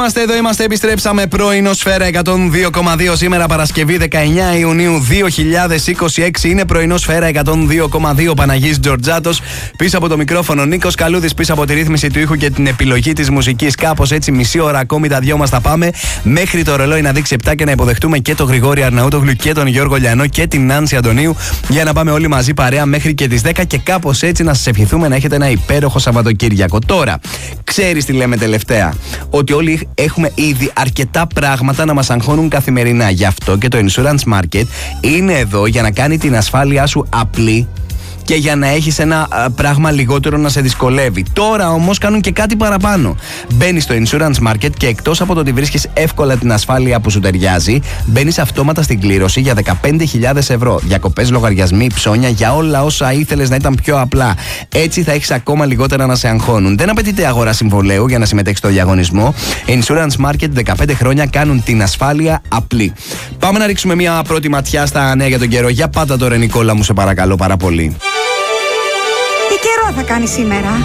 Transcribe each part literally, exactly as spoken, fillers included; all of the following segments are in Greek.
Είμαστε εδώ, είμαστε, επιστρέψαμε. Πρωινό Σφαίρα εκατόν δύο κόμμα δύο. Σήμερα Παρασκευή δεκαεννιά Ιουνίου δύο χιλιάδες είκοσι έξι. Είναι πρωινό Σφαίρα εκατόν δύο κόμμα δύο. Παναγής Τζορτζάτος πίσω από το μικρόφωνο. Νίκος Καλούδης πίσω από τη ρύθμιση του ήχου και την επιλογή της μουσικής. Κάπως έτσι, μισή ώρα ακόμη τα δυο μας θα πάμε. Μέχρι το ρολόι να δείξει επτά και να υποδεχτούμε και τον Γρηγόρη Αρναούτογλου και τον Γιώργο Λιανό και την Νάνση Αντωνίου. Για να πάμε όλοι μαζί παρέα μέχρι και τις δέκα και κάπως έτσι να σας ευχηθούμε να έχετε ένα υπέροχο Σαββατοκύριακο. Τώρα, ξέρεις τι λέμε τελευταία? Ότι όλοι έχουμε ήδη αρκετά πράγματα να μας αγχώνουν καθημερινά. Γι' αυτό και το Insurance Market είναι εδώ για να κάνει την ασφάλειά σου απλή και για να έχεις ένα α, πράγμα λιγότερο να σε δυσκολεύει. Τώρα όμως κάνουν και κάτι παραπάνω. Μπαίνεις στο Insurance Market και εκτός από το ότι βρίσκεις εύκολα την ασφάλεια που σου ταιριάζει, μπαίνεις αυτόματα στην κλήρωση για δεκαπέντε χιλιάδες ευρώ. Διακοπές, λογαριασμοί, ψώνια, για όλα όσα ήθελες να ήταν πιο απλά. Έτσι θα έχεις ακόμα λιγότερα να σε αγχώνουν. Δεν απαιτείται αγορά συμβολέου για να συμμετέχεις στο διαγωνισμό. Insurance Market δεκαπέντε χρόνια κάνουν την ασφάλεια απλή. Πάμε να ρίξουμε μια πρώτη ματιά στα νέα για τον καιρό. Για πάτα τώρα, Νικόλα μου, σε παρακαλώ πάρα πολύ. Τι καιρό θα κάνει σήμερα?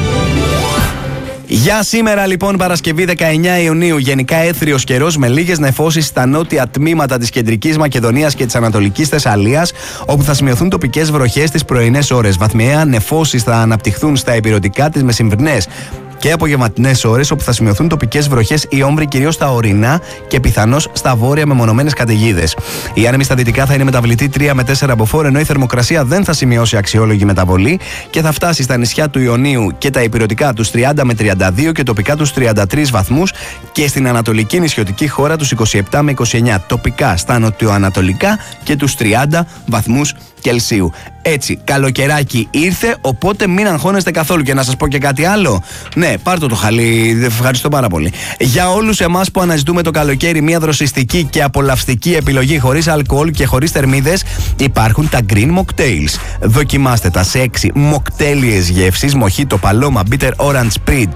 Για σήμερα λοιπόν Παρασκευή δεκαεννιά Ιουνίου, γενικά έθριος καιρός με λίγες νεφώσεις στα νότια τμήματα της κεντρικής Μακεδονίας και της ανατολικής Θεσσαλίας, όπου θα σημειωθούν τοπικές βροχές τις πρωινές ώρες. Βαθμιαία νεφώσεις θα αναπτυχθούν στα ηπειρωτικά, τις μεσημβρινές και απογευματινές ώρες, όπου θα σημειωθούν τοπικές βροχές ή όμβροι κυρίως στα ορεινά και πιθανώς στα βόρεια μεμονωμένες καταιγίδες. Η άνεμη στα δυτικά θα είναι μεταβλητή τρία με τέσσερα μποφόρ, ενώ η θερμοκρασία δεν θα σημειώσει αξιόλογη μεταβολή και θα φτάσει στα νησιά του Ιωνίου και τα ηπειρωτικά τους τριάντα με τριάντα δύο και τοπικά τους τριάντα τρεις βαθμούς και στην ανατολική νησιωτική χώρα τους είκοσι επτά με είκοσι εννιά, τοπικά στα νοτιοανατολικά και τους τριάντα βαθμούς Κελσίου. Έτσι, καλοκαιράκι ήρθε, οπότε μην αγχώνεστε καθόλου. Και να σας πω και κάτι άλλο. Ναι, πάρτε το χαλί, ευχαριστώ πάρα πολύ. Για όλους εμάς που αναζητούμε το καλοκαίρι μια δροσιστική και απολαυστική επιλογή χωρίς αλκοόλ και χωρίς θερμίδες, υπάρχουν τα Green Mocktails. Δοκιμάστε τα σε έξι μοκτέλιες γεύσεις: Mojito, Paloma, Bitter Orange Spritz,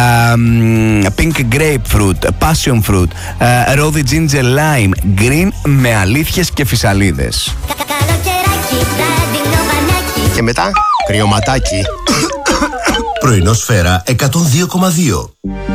Pink Grapefruit, Passion Fruit, Rosy Ginger Lime, Green με αλήθειες και φυσαλίδες. Και μετά, κρυωματάκι. Πρωινό Σφαίρα εκατόν δύο κόμμα δύο.